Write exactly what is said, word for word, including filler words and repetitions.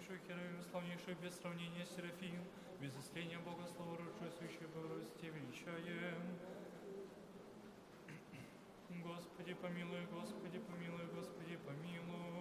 преснейшую Херувим, славнейшую без сравнения Серафим, без исления Бога, Слово рождествующее Богородице, величаем. Господи помилуй, Господи помилуй, Господи помилуй.